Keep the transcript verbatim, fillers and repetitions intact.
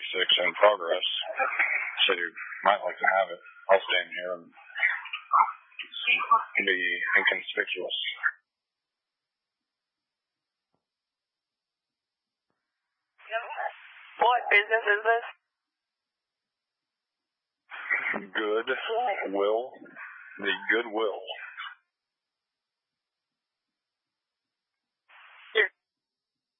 thirty-six in progress. So you might like to have it. I'll stand here and be inconspicuous. What business is this? Good will. The Goodwill.